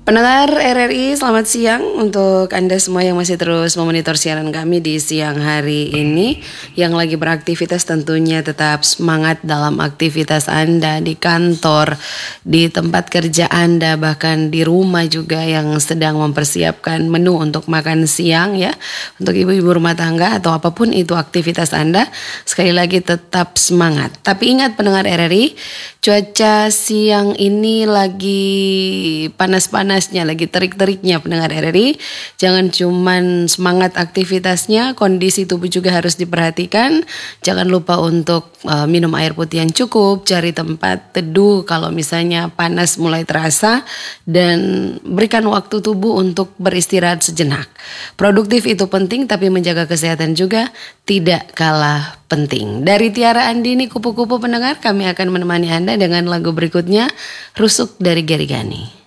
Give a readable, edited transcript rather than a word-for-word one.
Pendengar RRI, selamat siang untuk Anda semua yang masih terus memonitor siaran kami di siang hari ini. Yang lagi beraktivitas tentunya tetap semangat dalam aktivitas Anda di kantor, di tempat kerja Anda, bahkan di rumah juga yang sedang mempersiapkan menu untuk makan siang ya. Untuk ibu-ibu rumah tangga atau apapun itu aktivitas Anda, sekali lagi tetap semangat. Tapi ingat pendengar RRI, cuaca siang ini lagi panas-panasnya, lagi terik-teriknya pendengar RRI. Jangan cuman semangat aktivitasnya, kondisi tubuh juga harus diperhatikan. Jangan lupa untuk minum air putih yang cukup, cari tempat teduh kalau misalnya panas mulai terasa, dan berikan waktu tubuh untuk beristirahat sejenak. Produktif itu penting, tapi menjaga kesehatan juga tidak kalah penting. Dari Tiara Andini Kupu-Kupu pendengar, kami akan menemani Anda dengan lagu berikutnya, Rusuk dari Gerigani.